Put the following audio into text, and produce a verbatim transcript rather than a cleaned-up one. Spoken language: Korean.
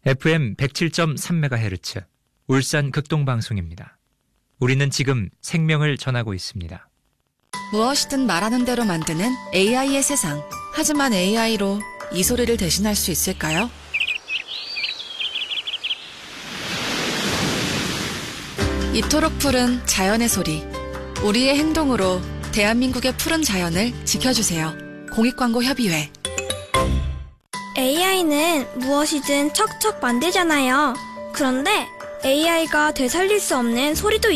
에프엠 백칠 점 삼 메가헤르츠 울산 극동방송입니다. 우리는 지금 생명을 전하고 있습니다. 무엇이든 말하는 대로 만드는 에이아이의 세상. 하지만 에이아이로 이 소리를 대신할 수 있을까요? 이토록 푸른 자연의 소리. 우리의 행동으로 대한민국의 푸른 자연을 지켜주세요. 공익광고협의회. 에이아이는 무엇이든 척척 만들잖아요. 그런데 에이아이가 되살릴 수 없는 소리도